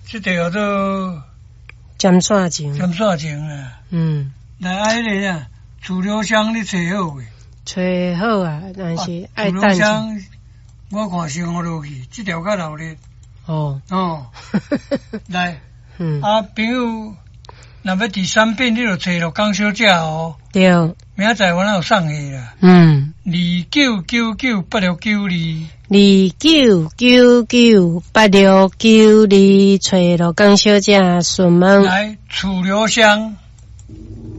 这叫做尖线情。 尖线情啊。来，迄个啊，楚留香你找好未？ 找好啊，但是爱等。 楚留香，我看生活落去，这条较老咧。哦。来。朋友，若要第3遍，你就找着江小姐哦。对。明仔载我有送去啦。29998692。29998692，找着江小姐询问。来，楚留香。